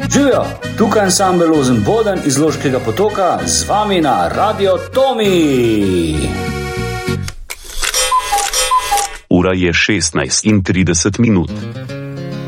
Živijo, tukaj ansambel Ozen Boden iz Loškega Potoka, z vami na Radio Tomi. Ura je 16:30.